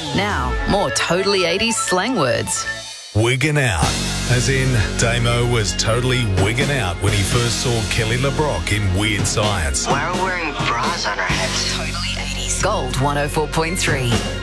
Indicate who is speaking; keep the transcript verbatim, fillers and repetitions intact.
Speaker 1: Now, more totally eighties slang words.
Speaker 2: Wigging out. As in, Damo was totally wigging out when he first saw Kelly LeBrock in Weird Science.
Speaker 3: Why are we wearing bras on our heads?
Speaker 1: Totally eighties. Gold one oh four point three.